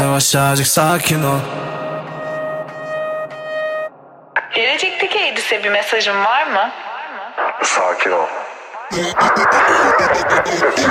yavaş azıcık sakin ol. Gelecekteki Edis'e bir mesajın var mı? Sakin ol.